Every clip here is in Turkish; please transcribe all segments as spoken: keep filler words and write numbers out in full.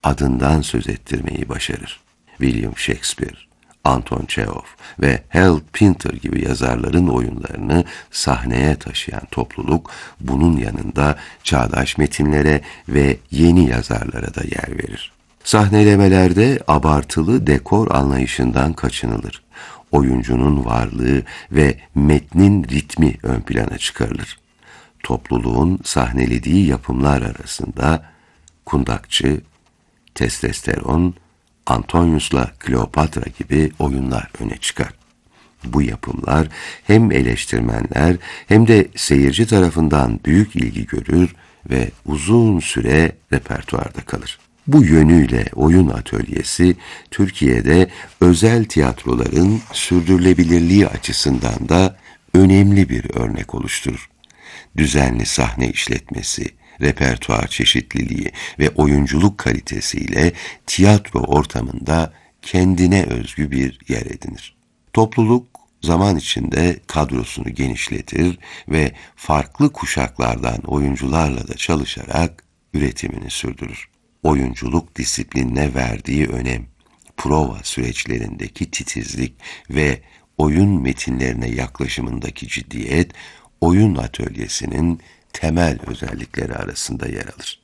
adından söz ettirmeyi başarır. William Shakespeare, Anton Çehov ve Harold Pinter gibi yazarların oyunlarını sahneye taşıyan topluluk, bunun yanında çağdaş metinlere ve yeni yazarlara da yer verir. Sahnelemelerde abartılı dekor anlayışından kaçınılır. Oyuncunun varlığı ve metnin ritmi ön plana çıkarılır. Topluluğun sahnelediği yapımlar arasında Kundakçı, Testosteron, Antonius'la Kleopatra gibi oyunlar öne çıkar. Bu yapımlar hem eleştirmenler hem de seyirci tarafından büyük ilgi görür ve uzun süre repertuarda kalır. Bu yönüyle oyun atölyesi, Türkiye'de özel tiyatroların sürdürülebilirliği açısından da önemli bir örnek oluşturur. Düzenli sahne işletmesi, repertuar çeşitliliği ve oyunculuk kalitesiyle tiyatro ortamında kendine özgü bir yer edinir. Topluluk zaman içinde kadrosunu genişletir ve farklı kuşaklardan oyuncularla da çalışarak üretimini sürdürür. Oyunculuk disiplinine verdiği önem, prova süreçlerindeki titizlik ve oyun metinlerine yaklaşımındaki ciddiyet, oyun atölyesinin temel özellikleri arasında yer alır.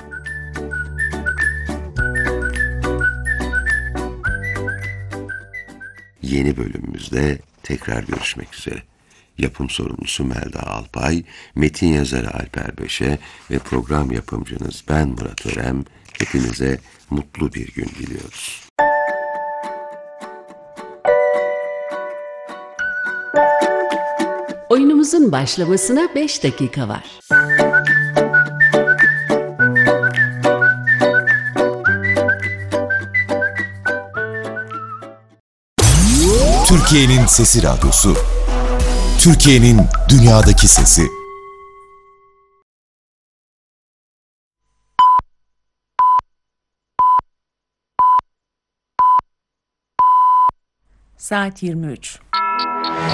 Yeni bölümümüzde tekrar görüşmek üzere. Yapım sorumlusu Melda Alpay, metin yazarı Alper Beşe ve program yapımcınız ben Murat Örem. Hepinize mutlu bir gün diliyoruz. Oyunumuzun başlamasına beş dakika var. Türkiye'nin Sesi Radyosu. Türkiye'nin dünyadaki sesi. Saat yirmi üç.